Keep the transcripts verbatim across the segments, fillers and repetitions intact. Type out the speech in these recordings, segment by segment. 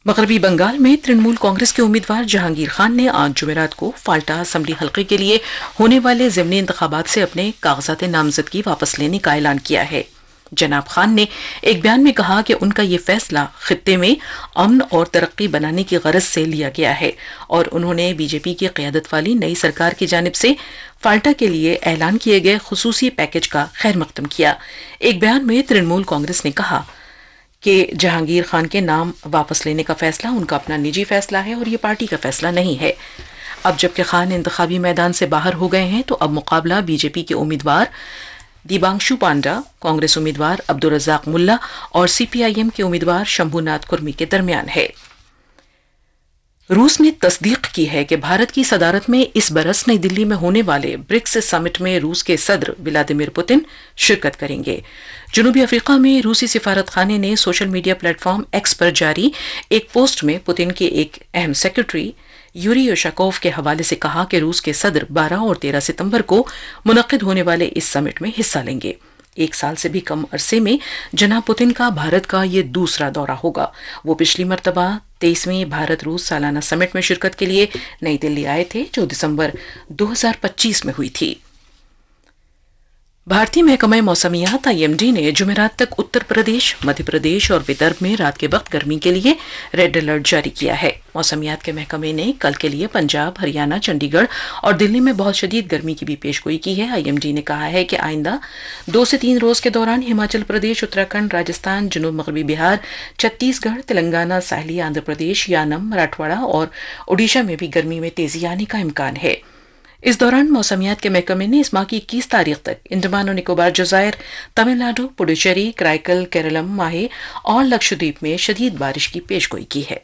मगरबी बंगाल में तृणमूल कांग्रेस के उम्मीदवार जहांगीर खान ने आज जुमेरात को फाल्टा असम्बली हलके के लिए होने वाले ज़िमनी इंतखाबात से अपने कागजात नामजदगी वापस लेने का ऐलान किया है। जनाब खान ने एक बयान में कहा कि उनका ये फैसला खित्ते में अमन और तरक्की बनाने की गरज से लिया गया है और उन्होंने बीजेपी की क़यादत वाली नई सरकार की जानिब से फाल्टा के लिए ऐलान किए गए खुसूसी पैकेज का खैर मकदम किया। एक बयान में तृणमूल कांग्रेस ने कहा कि जहांगीर खान के नाम वापस लेने का फैसला उनका अपना निजी फैसला है और ये पार्टी का फैसला नहीं है। अब जबकि खान इंतखाबी मैदान से बाहर हो गए हैं तो अब मुकाबला बीजेपी के उम्मीदवार दीबांशु पांडा, कांग्रेस उम्मीदवार अब्दुल रज़ाक मुल्ला और सीपीआईएम के उम्मीदवार शंभुनाथ कुर्मी के दरमियान है। रूस ने तस्दीक की है कि भारत की सदारत में इस बरस नई दिल्ली में होने वाले ब्रिक्स समिट में रूस के सदर व्लादिमीर पुतिन शिरकत करेंगे। जनूबी अफ्रीका में रूसी सिफारत खाने ने सोशल मीडिया प्लेटफॉर्म एक्स पर जारी एक पोस्ट में पुतिन के एक अहम सेक्रेटरी यूरी योशाकोव के हवाले से कहा कि रूस के सदर बारह और तेरह सितंबर को मुनक्किद होने वाले इस समिट में हिस्सा लेंगे। एक साल से भी कम अरसे में जनाब पुतिन का भारत का ये दूसरा दौरा होगा। वो पिछली मरतबा तेईसवीं भारत रूस सालाना समिट में शिरकत के लिए नई दिल्ली आए थे, जो दिसंबर दो हज़ार पच्चीस में हुई थी। भारतीय महकमा मौसमियात आईएमडी ने जुमेरात तक उत्तर प्रदेश, मध्य प्रदेश और विदर्भ में रात के वक्त गर्मी के लिए रेड अलर्ट जारी किया है। मौसमियात के महकमे ने कल के लिए पंजाब, हरियाणा, चंडीगढ़ और दिल्ली में बहुत शदीद गर्मी की भी पेशगोई की है। आईएमडी ने कहा है कि आइंदा दो से तीन रोज के दौरान हिमाचल प्रदेश, उत्तराखंड, राजस्थान, जनूब मगरबी बिहार, छत्तीसगढ़, तेलंगाना, साहली आंध्र प्रदेश, यानम, मराठवाड़ा और ओडिशा में भी गर्मी में तेजी आने का इम्कान है। इस दौरान मौसमियात के महकमे ने इस माह की इक्कीस तारीख तक अंडमान और निकोबार जज़ायर, तमिलनाडु, पुडुचेरी, कराईकल, केरलम, माहे और लक्षद्वीप में शदीद बारिश की पेशगोई की है।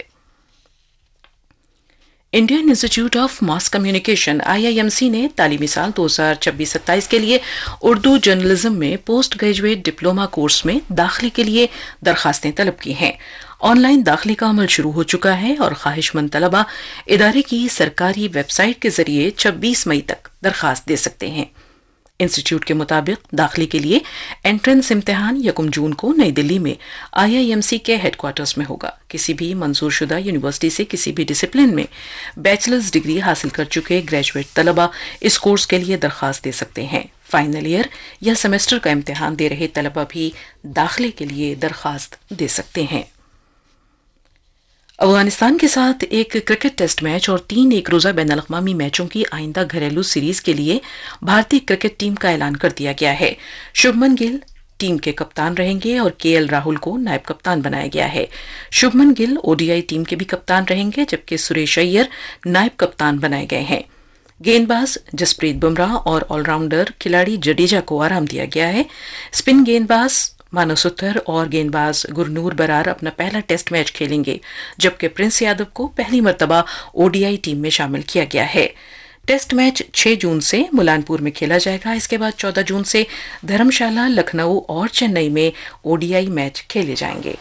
Indian institute of mass communication IIMC ने तालीमी साल दो हज़ार छब्बीस सत्ताईस के लिए उर्दू जर्नलिज्म में पोस्ट ग्रेजुएट डिप्लोमा कोर्स में दाखिले के लिए दरखास्तें तलब की हैं। ऑनलाइन दाखिले का अमल शुरू हो चुका है और ख्वाहिशमंद तलबा इदारे की सरकारी वेबसाइट के जरिए छब्बीस मई तक दरखास्त दे सकते हैं। इंस्टीट्यूट के मुताबिक दाखिले के लिए एंट्रेंस इम्तिहान यकम जून को नई दिल्ली में आईआईएमसी के हेडक्वार्टर्स में होगा। किसी भी मंजूरशुदा यूनिवर्सिटी से किसी भी डिसिप्लिन में बैचलर्स डिग्री हासिल कर चुके ग्रेजुएट तलबा इस कोर्स के लिए दरखास्त दे सकते हैं। फाइनल ईयर या सेमेस्टर का इम्तिहान दे रहे तलबा भी दाखिले के लिए दरखास्त दे सकते हैं। अफगानिस्तान के साथ एक क्रिकेट टेस्ट मैच और तीन एक रोजा बैन अल-अक़वामी मैचों की आइंदा घरेलू सीरीज के लिए भारतीय क्रिकेट टीम का ऐलान कर दिया गया है। शुभमन गिल टीम के कप्तान रहेंगे और केएल राहुल को नायब कप्तान बनाया गया है। शुभमन गिल ओडीआई टीम के भी कप्तान रहेंगे, जबकि सुरेश अय्यर नायब कप्तान बनाए गए हैं। गेंदबाज जसप्रीत बुमराह और ऑलराउंडर खिलाड़ी जडेजा को आराम दिया गया है। स्पिन गेंदबाज मानव सुथर और गेंदबाज गुरनूर बरार अपना पहला टेस्ट मैच खेलेंगे, जबकि प्रिंस यादव को पहली मर्तबा ओडीआई टीम में शामिल किया गया है। टेस्ट मैच छह जून से मुलानपुर में खेला जाएगा। इसके बाद चौदह जून से धर्मशाला, लखनऊ और चेन्नई में ओडीआई मैच खेले जाएंगे।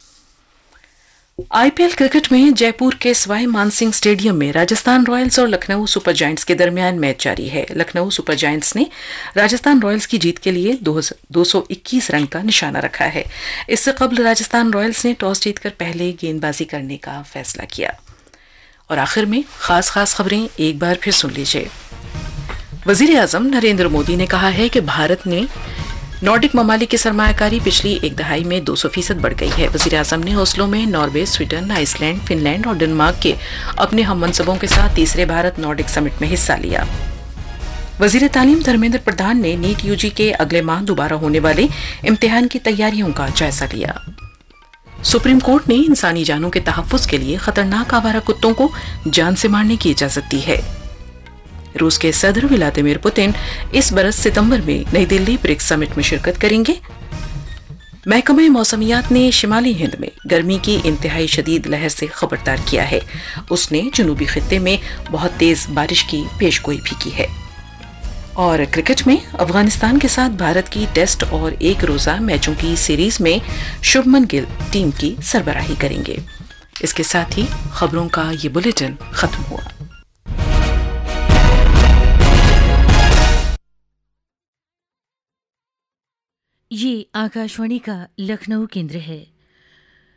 आईपीएल क्रिकेट में जयपुर के सवाई मानसिंह स्टेडियम में राजस्थान रॉयल्स और लखनऊ सुपर जायंट्स के दरमियान मैच जारी है। लखनऊ सुपर जायंट्स ने राजस्थान रॉयल्स की जीत के लिए दो सौ इक्कीस रन का निशाना रखा है। इससे कबल राजस्थान रॉयल्स ने टॉस जीतकर पहले गेंदबाजी करने का फैसला किया। और आखिर में खास खास खबरें एक बार फिर सुन लीजिए। वजीर आजम नरेंद्र मोदी ने कहा है कि भारत ने नॉर्डिक ममालिक की सरमायाकारी पिछली एक दहाई में दो सौ फीसद बढ़ गई है। वज़ीर आज़म ने ओस्लो में नॉर्वे, स्वीडन, आइसलैंड, फिनलैंड और डेनमार्क के अपने हम मनसबों के साथ तीसरे भारत नॉर्डिक समिट में हिस्सा लिया। वज़ीर तालीम धर्मेंद्र प्रधान ने नीट यूजी के अगले माह दोबारा होने वाले इम्तिहान की तैयारियों का जायजा लिया। सुप्रीम कोर्ट ने इंसानी जानों के तहफ़्फ़ुज़ के लिए खतरनाक आवारा कुत्तों को जान से मारने की इजाजत दी है। रूस के सदर व्लादिमीर पुतिन इस बरस सितंबर में नई दिल्ली ब्रिक्स समिट में शिरकत करेंगे। महकमा मौसमियात ने शिमाली हिंद में गर्मी की इंतहाई शदीद लहर से खबरदार किया है। उसने जनूबी खित्ते में बहुत तेज बारिश की पेशगोई भी की है। और क्रिकेट में अफगानिस्तान के साथ भारत की टेस्ट और एक रोजा मैचों की सीरीज में शुभमन गिल टीम की सरबराही करेंगे। इसके साथ ही खबरों का ये बुलेटिन खत्म हुआ। ये आकाशवाणी का लखनऊ केंद्र है।